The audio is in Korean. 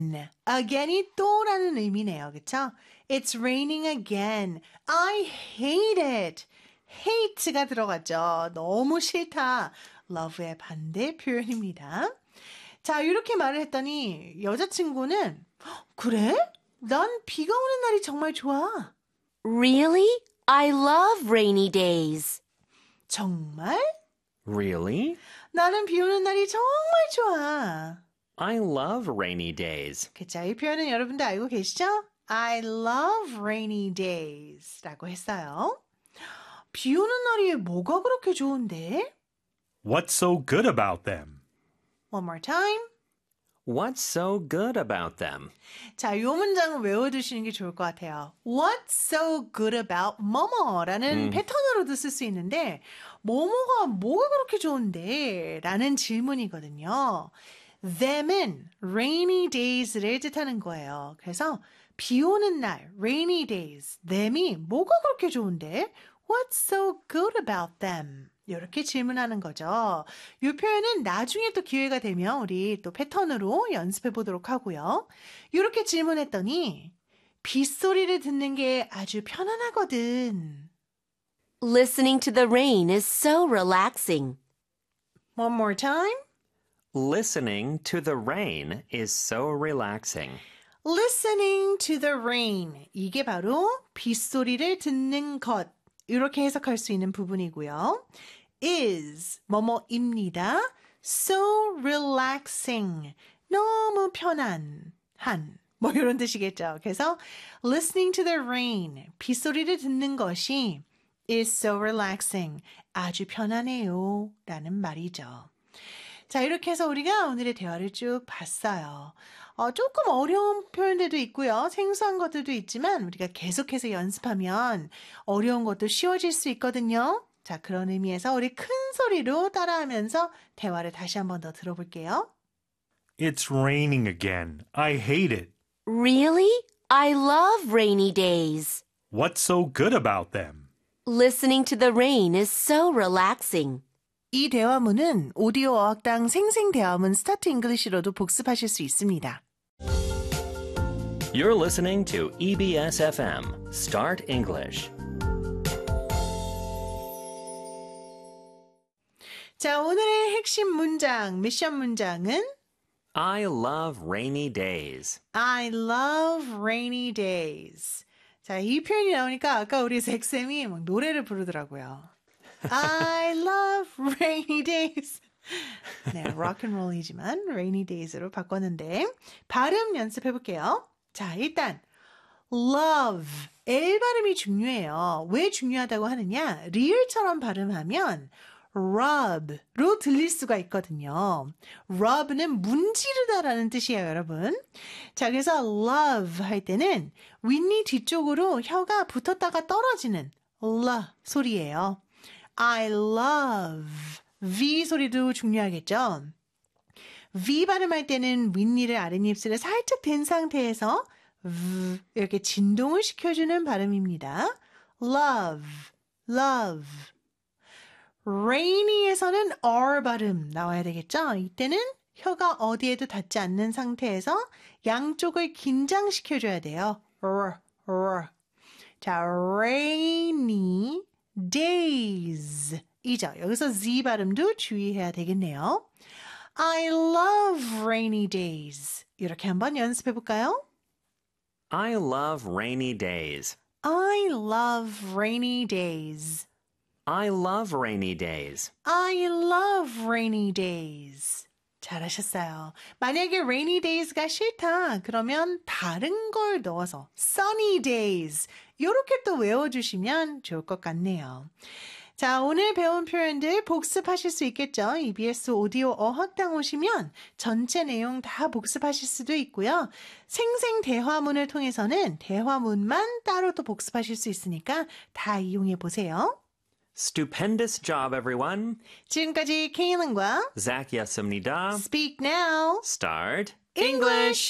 again이 또라는 의미네요. 그쵸? It's raining again. I hate it. hate가 들어갔죠. 너무 싫다. love의 반대 표현입니다. 자, 이렇게 말을 했더니 여자친구는 그래? 난 비가 오는 날이 정말 좋아. Really? I love rainy days. 정말? Really? 나는 비 오는 날이 정말 좋아. I love rainy days. 그쵸? 이 표현은 여러분도 알고 계시죠? I love rainy days 라고 했어요. 비 오는 날이 뭐가 그렇게 좋은데? What's so good about them? One more time. What's so good about them? 자, 이 문장은 외워두시는 게 좋을 것 같아요. What's so good about 뭐뭐라는 패턴으로도 쓸 수 있는데 뭐뭐가 뭐가 그렇게 좋은데? 라는 질문이거든요. them은 rainy days를 뜻하는 거예요. 그래서 비 오는 날, rainy days, them이 뭐가 그렇게 좋은데? What's so good about them? 이렇게 질문하는 거죠. 이 표현은 나중에 또 기회가 되면 우리 또 패턴으로 연습해 보도록 하고요. 이렇게 질문했더니 빗소리를 듣는 게 아주 편안하거든. Listening to the rain is so relaxing. One more time. Listening to the rain is so relaxing. Listening to the rain. 이게 바로 빗소리를 듣는 것. 이렇게 해석할 수 있는 부분이고요. is 뭐뭐입니다. so relaxing. 너무 편한. 뭐 이런 뜻이겠죠. 그래서 listening to the rain. 빗소리를 듣는 것이 is so relaxing. 아주 편안해요. 라는 말이죠. 자, 이렇게 해서 우리가 오늘의 대화를 쭉 봤어요. 조금 어려운 표현들도 있고요. 생소한 것들도 있지만 우리가 계속해서 연습하면 어려운 것도 쉬워질 수 있거든요. 자, 그런 의미에서 우리 큰 소리로 따라하면서 대화를 다시 한 번 더 들어볼게요. It's raining again. I hate it. Really? I love rainy days. What's so good about them? Listening to the rain is so relaxing. 이 대화문은 오디오 어학당 생생대화문 스타트 잉글리시로도 복습하실 수 있습니다. You're listening to EBS FM, Start English. 자, 오늘의 핵심 문장, 미션 문장은 I love rainy days. I love rainy days. 자, 이 표현이 나오니까 아까 우리 잭쌤이 막 노래를 부르더라고요. I love rainy days. 네, 락앤롤이지만 rainy days로 바꿨는데 발음 연습해 볼게요. 자, 일단 love, L 발음이 중요해요. 왜 중요하다고 하느냐? 리을처럼 발음하면 rub로 들릴 수가 있거든요. rub는 문지르다라는 뜻이에요, 여러분. 자, 그래서 love 할 때는 윗니 뒤쪽으로 혀가 붙었다가 떨어지는 l 소리예요. I love. V 소리도 중요하겠죠? V 발음할 때는 윗니를 아랫입술에 살짝 댄 상태에서 이렇게 진동을 시켜주는 발음입니다. Love, love. rainy에서는 R 발음 나와야 되겠죠? 이때는 혀가 어디에도 닿지 않는 상태에서 양쪽을 긴장시켜줘야 돼요. 자, rainy days 이죠. 여기서 Z 발음도 주의해야 되겠네요. I love rainy days. 이렇게 한번 연습해 볼까요? I love rainy days. I love rainy days. I love rainy days. I love rainy days. 잘하셨어요. 만약에 rainy days가 싫다 그러면 다른 걸 넣어서 sunny days 이렇게 또 외워주시면 좋을 것 같네요. 자, 오늘 배운 표현들 복습하실 수 있겠죠? EBS 오디오 어학당 오시면 전체 내용 다 복습하실 수도 있고요. 생생 대화문을 통해서는 대화문만 따로 또 복습하실 수 있으니까 다 이용해 보세요. Stupendous job, everyone. 지금까지 케이런과 Zach였습니다. Speak Now Start English!